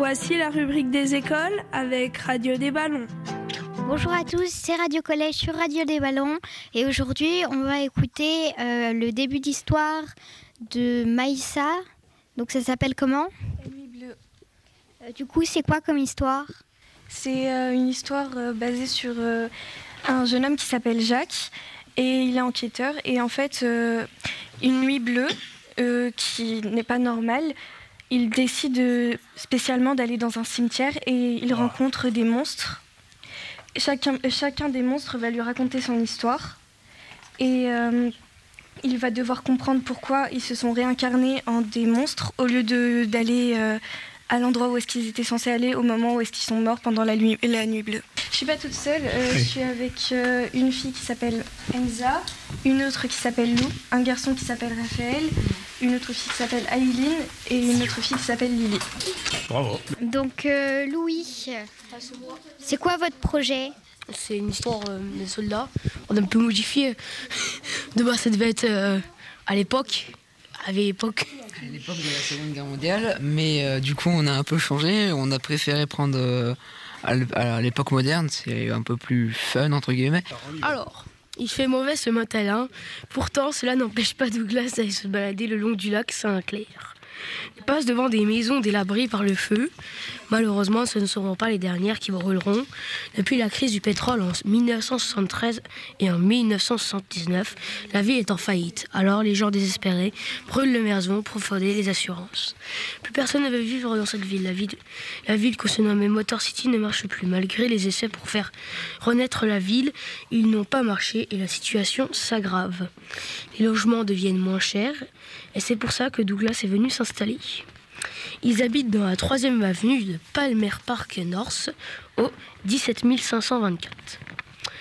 Voici la rubrique des écoles avec Radio des Ballons. Bonjour à tous, c'est Radio Collège sur Radio des Ballons et aujourd'hui on va écouter le début d'histoire de Maïssa. Donc ça s'appelle comment ? La nuit bleue. Du coup c'est quoi comme histoire ? C'est une histoire basée sur un jeune homme qui s'appelle Jacques et il est enquêteur et en fait une nuit bleue qui n'est pas normale, il décide spécialement d'aller dans un cimetière et il rencontre des monstres. Chacun des monstres va lui raconter son histoire et il va devoir comprendre pourquoi ils se sont réincarnés en des monstres au lieu d'aller à l'endroit où est-ce qu'ils étaient censés aller au moment où est-ce qu'ils sont morts pendant la nuit bleue. Je suis pas toute seule, je suis avec une fille qui s'appelle Enza, une autre qui s'appelle Lou, un garçon qui s'appelle Raphaël, une autre fille qui s'appelle Aileen et une autre fille qui s'appelle Lily. Bravo. Donc Louis, c'est quoi votre projet ? C'est une histoire des soldats. On a un peu modifié. De base, ça devait être à l'époque de la Seconde Guerre mondiale, mais du coup on a un peu changé, on a préféré prendre à l'époque moderne, c'est un peu plus fun entre guillemets. Alors, il fait mauvais ce matin-là, pourtant cela n'empêche pas Douglas d'aller se balader le long du lac Saint-Clair. Il passe devant des maisons délabrées par le feu. Malheureusement, ce ne seront pas les dernières qui brûleront. Depuis la crise du pétrole en 1973 et en 1979, la ville est en faillite. Alors les gens désespérés brûlent le maison pour frauder les assurances. Plus personne ne veut vivre dans cette ville. La ville qu'on se nommait Motor City ne marche plus. Malgré les essais pour faire renaître la ville, ils n'ont pas marché et la situation s'aggrave. Les logements deviennent moins chers et c'est pour ça que Douglas est venu s'installer. Ils habitent dans la 3e avenue de Palmer Park North au 17 524.